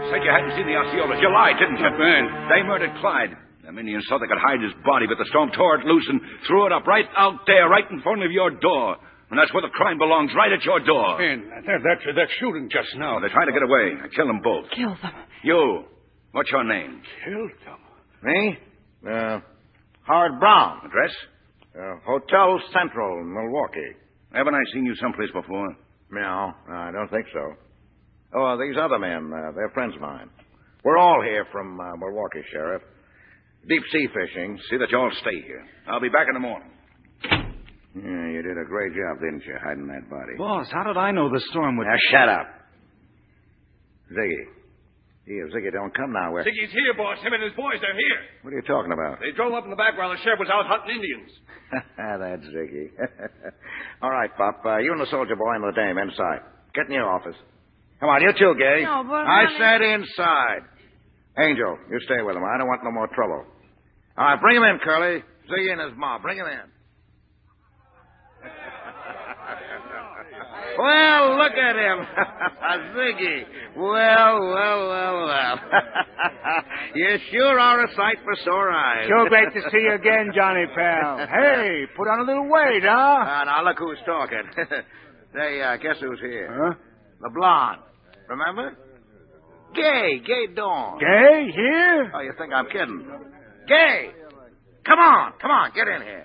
said you hadn't seen the Osceolas. You lied, didn't you? What then? They murdered Clyde. Them Indians thought they could hide his body, but the storm tore it loose and threw it up right out there, right in front of your door. And that's where the crime belongs, right at your door. Man, that shooting just now. Oh, they tried to get away. I killed them both. Kill them. You. What's your name? Killed them. Me? Howard Brown. Address? Hotel Central, Milwaukee. Haven't I seen you someplace before? No, I don't think so. Oh, these other men, they're friends of mine. We're all here from Milwaukee, Sheriff. Deep sea fishing. See that you all stay here. I'll be back in the morning. Yeah, you did a great job, didn't you, hiding that body? Boss, how did I know the storm would... Now, shut up. Ziggy. Here, Ziggy, don't come now. Ziggy's here, boss. Him and his boys, they're here. What are you talking about? They drove up in the back while the sheriff was out hunting Indians. That's Ziggy. All right, Pop. You and the soldier boy and the dame inside. Get in your office. Come on, you too, Gay. No, but I said inside. Angel, you stay with him. I don't want no more trouble. All right, bring him in, Curly. Ziggy and his mom. Bring him in. Well, look at him. Ziggy. Well. You sure are a sight for sore eyes. Sure great to see you again, Johnny pal. Hey, put on a little weight, huh? Now, look who's talking. Say, guess who's here? Huh? The blonde. Remember? Gay Dawn. Gay, here? Oh, you think I'm kidding? Gay! Come on, get in here.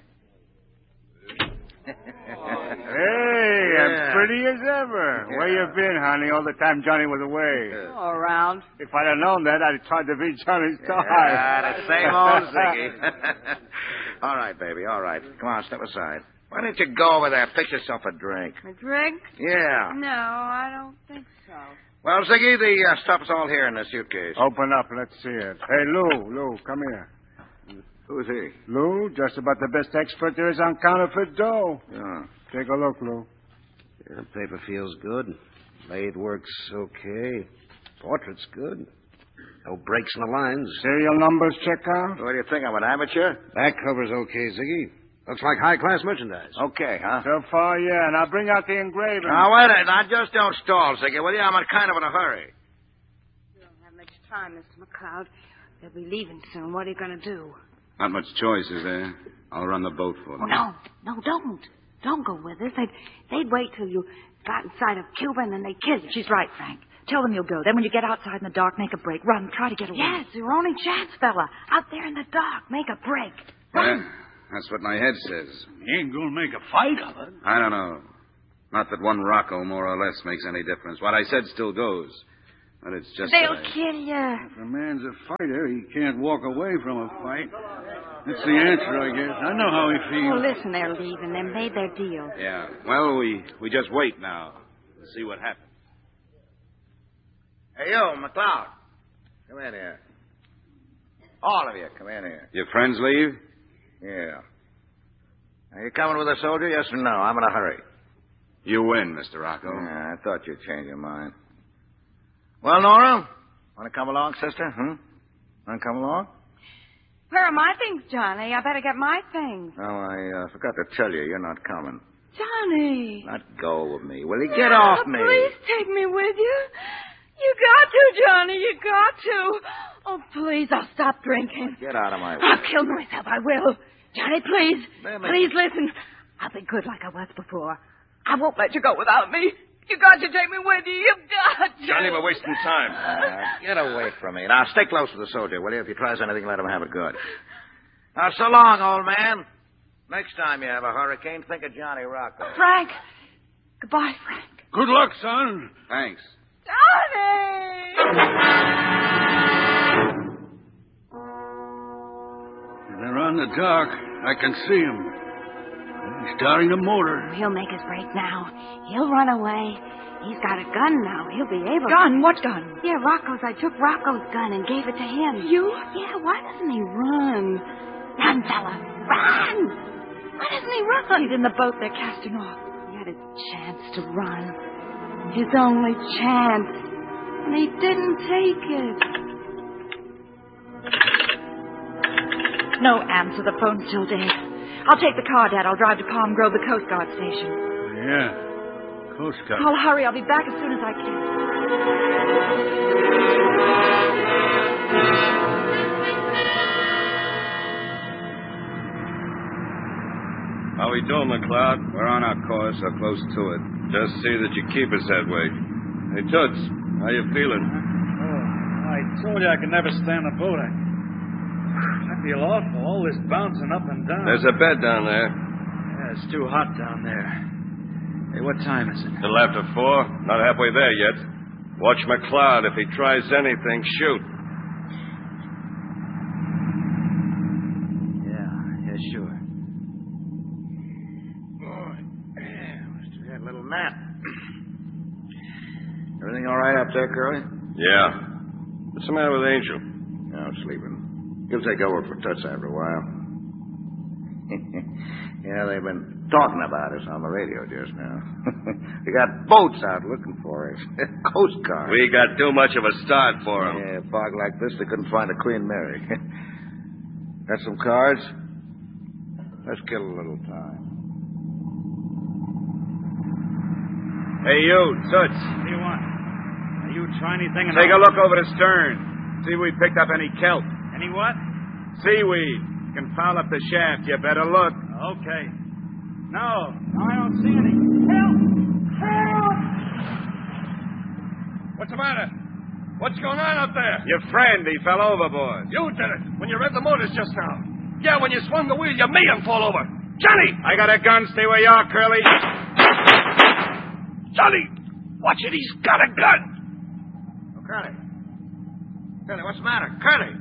Hey, as pretty as ever. Where you been, honey, all the time Johnny was away? All around. If I'd have known that, I'd have tried to beat Johnny's tie. The same old Ziggy. All right, baby, all right. Come on, step aside. Why don't you go over there, fix yourself a drink? A drink? Yeah. No, I don't think so. Well, Ziggy, the stuff's all here in the suitcase. Open up, let's see it. Hey, Lou, come here. Who's he? Lou, just about the best expert there is on counterfeit dough. Yeah. Take a look, Lou. Yeah, the paper feels good. Blade works okay. Portrait's good. No breaks in the lines. Serial numbers check out? What do you think? I'm an amateur? Back cover's okay, Ziggy. Looks like high-class merchandise. Okay, huh? So far, yeah. Now bring out the engraving. Now, wait a minute. Now, just don't stall, Ziggy, will you? I'm in kind of in a hurry. You don't have much time, Mr. McLeod. They'll be leaving soon. What are you going to do? Not much choice, is there? I'll run the boat for them. Oh, no, don't. Don't go with us. They'd wait till you got in sight of Cuba and then they'd kill you. She's right, Frank. Tell them you'll go. Then when you get outside in the dark, make a break. Run. Try to get away. Yes, your only chance, fella. Out there in the dark. Make a break. Run. Yeah, that's what my head says. He ain't gonna make a fight of it. I don't know. Not that one Rocco more or less makes any difference. What I said still goes. But it's just They'll kill you. If a man's a fighter, he can't walk away from a fight. That's the answer, I guess. I know how he Oh, feels. listen, they're leaving. They made their deal. Yeah. Well, we just wait now and see what happens. Hey, you, McLeod. Come in here. All of you, come in here. Your friends leave? Yeah. Are you coming with a soldier, yes or no? I'm in a hurry. You win, Mr. Rocco. Yeah, I thought you'd change your mind. Well, Nora, want to come along, sister? Want to come along? Where are my things, Johnny? I better get my things. Oh, I forgot to tell you, you're not coming. Johnny. Not go with me. Will you get off me? Please take me with you. You got to, Johnny. You got to. Oh, please, I'll stop drinking. Get out of my way. I'll kill myself. I will. Johnny, please. Ma'am, Please listen. I'll be good like I was before. I won't let you go without me. You got to take me with you. You've got to. Johnny, we're wasting time. Get away from me. Now, stay close to the soldier, will you? If he tries anything, let him have it good. Now, so long, old man. Next time you have a hurricane, think of Johnny Rocco. Frank. Goodbye, Frank. Good luck, son. Thanks. Johnny! They're on the dock. I can see him. He's starting the motor. He'll make his break now. He'll run away. He's got a gun now. He'll be able to. Gun? What gun? Yeah, Rocco's. I took Rocco's gun and gave it to him. You? Yeah, why doesn't he run? Run, fella. Run! Why doesn't he run? He's in the boat. They're casting off. He had a chance to run. His only chance. And he didn't take it. No answer. The phone's still dead. I'll take the car, Dad. I'll drive to Palm Grove, the Coast Guard station. Yeah. Coast Guard. I'll hurry. I'll be back as soon as I can. doing, McLeod? We're on our course, or close to it. Just see that you keep us that way. Hey, Toots, how you feeling? Oh, I told you I could never stand a boat. I feel awful, all this bouncing up and down. There's a bed down there. Yeah, it's too hot down there. Hey, what time is it? A little after 4. Not halfway there yet. Watch McLeod. If he tries anything, shoot. Yeah, sure. Boy, must have had a little nap. Everything all right up there, Curly? Yeah. What's the matter with Angel? No, sleeping. He'll take over for Toots after a while. Yeah, they've been talking about us on the radio just now. They got boats out looking for us. Coast Guard. We got too much of a start for him. Yeah, fog like this, they couldn't find a Queen Mary. Got some cards? Let's kill a little time. Hey, you, Toots. What do you want? Are you trying anything? Take a look over the stern. See if we picked up any kelp. Any what? Seaweed. Can foul up the shaft. You better look. Okay. No, I don't see any. Help! Help! What's the matter? What's going on up there? Your friend, he fell overboard. You did it when you read the motors just now. Yeah, when you swung the wheel, you made him fall over. Johnny! I got a gun. Stay where you are, Curly. Johnny! Watch it, he's got a gun. Oh, Curly. Curly, what's the matter? Curly!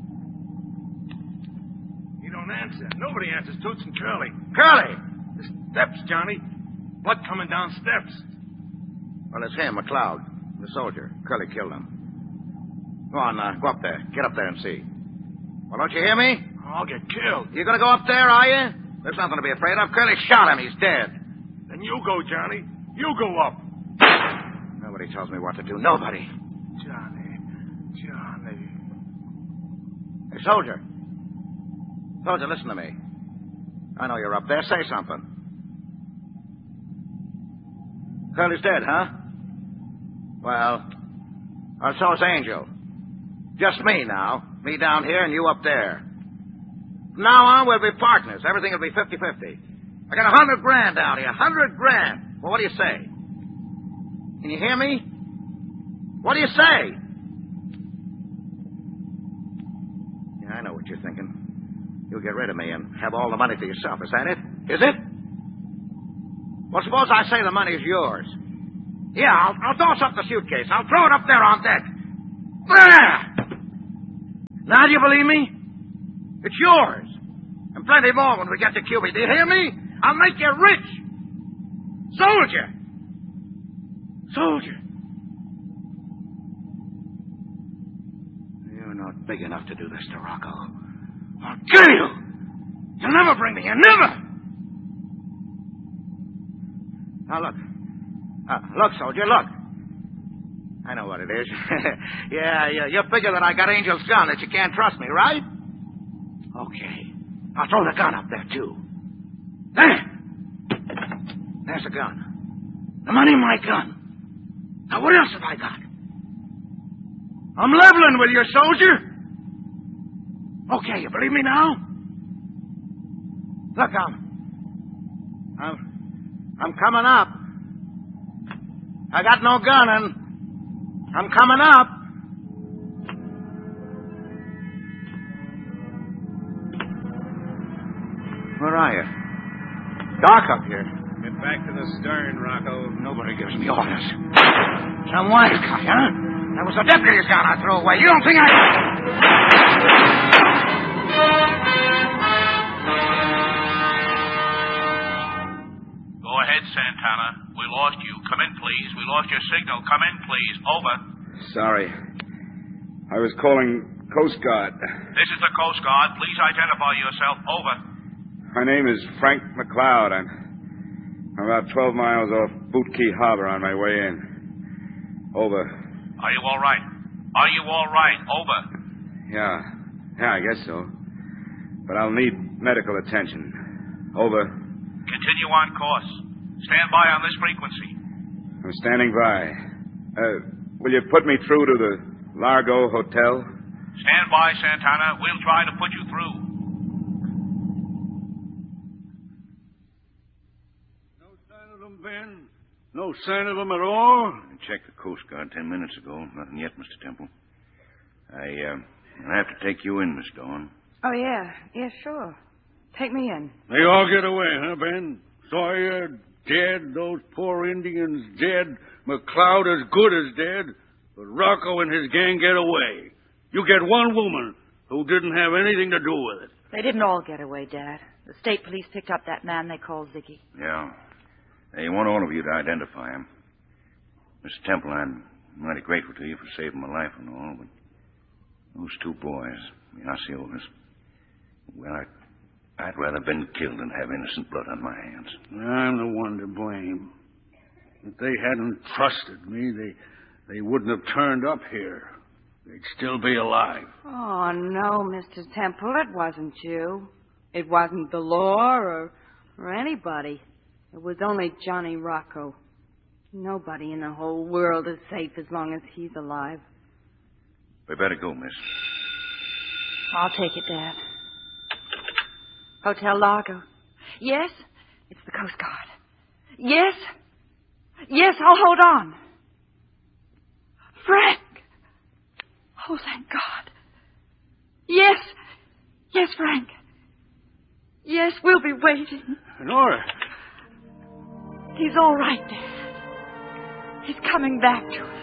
He don't answer. Nobody answers Toots and Curly. Curly! The steps, Johnny. Blood coming down steps. Well, it's him, McLeod, the soldier. Curly killed him. Go on, go up there. Get up there and see. Well, don't you hear me? I'll get killed. You gonna go up there, are you? There's nothing to be afraid of. Curly shot him. He's dead. Then you go, Johnny. You go up. Nobody tells me what to do. Nobody. Johnny. Hey, soldier. Soldier, listen to me. I know you're up there. Say something. Curly's dead, huh? Well, so is Angel. Just me now. Me down here and you up there. From now on, we'll be partners. Everything will be 50-50. I got $100,000 down here. $100,000. Well, what do you say? Can you hear me? What do you say? Yeah, I know what you're thinking. You'll get rid of me and have all the money for yourself. Is that it? Is it? Well, suppose I say the money's yours. Yeah, I'll toss up the suitcase. I'll throw it up there on deck. There! Now do you believe me? It's yours. And plenty more when we get to Cuba. Do you hear me? I'll make you rich. Soldier. Soldier. You're not big enough to do this to Rocco. I'll kill you. You'll never bring me in. Never. Now, look. Look, soldier, look. I know what it is. Yeah, you figure that I got Angel's gun, that you can't trust me, right? Okay. I'll throw the gun up there, too. There. There's the gun. The money in my gun. Now, what else have I got? I'm leveling with you, soldier. Okay, you believe me now? Look, I'm coming up. I got no gun, and I'm coming up. Where are you? Dark up here. Get back to the stern, Rocco. Nobody gives me orders. Some wire cut, huh? That was the deputy's gun I threw away. You don't think I... Go ahead, Santana. We lost you. Come in, please. We lost your signal. Come in, please. Over. Sorry. I was calling Coast Guard. This is the Coast Guard. Please identify yourself. Over. My name is Frank McLeod. I'm about 12 miles off Boot Key Harbor on my way in. Over. Are you all right? Are you all right? Over. Yeah, I guess so. But I'll need medical attention. Over. Continue on course. Stand by on this frequency. I'm standing by. Will you put me through to the Largo Hotel? Stand by, Santana. We'll try to put you through. Ben? No sign of him at all? I checked the Coast Guard 10 minutes ago. Nothing yet, Mr. Temple. I have to take you in, Miss Dawn. Oh, yeah. Yeah, sure. Take me in. They all get away, huh, Ben? Sawyer dead, those poor Indians dead, McLeod as good as dead, but Rocco and his gang get away. You get one woman who didn't have anything to do with it. They didn't all get away, Dad. The state police picked up that man they called Ziggy. Yeah. They want all of you to identify him. Mr. Temple, I'm mighty grateful to you for saving my life and all, but those two boys, the Osceolas, well, I'd rather been killed than have innocent blood on my hands. I'm the one to blame. If they hadn't trusted me, they wouldn't have turned up here. They'd still be alive. Oh, no, Mr. Temple, it wasn't you. It wasn't the law or anybody. It was only Johnny Rocco. Nobody in the whole world is safe as long as he's alive. We better go, miss. I'll take it, Dad. Hotel Largo. Yes? It's the Coast Guard. Yes? Yes, I'll hold on. Frank! Oh, thank God. Yes. Yes, Frank. Yes, we'll be waiting. Nora. He's all right, Dad. He's coming back to us.